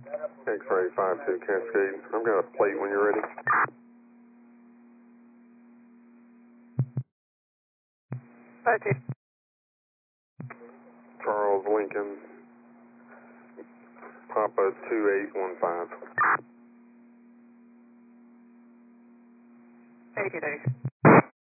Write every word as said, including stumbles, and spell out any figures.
X-ray five two Cascade. I've got a plate when you're ready. five two. Charles Lincoln, Papa two eight one five. Thank you, thank you.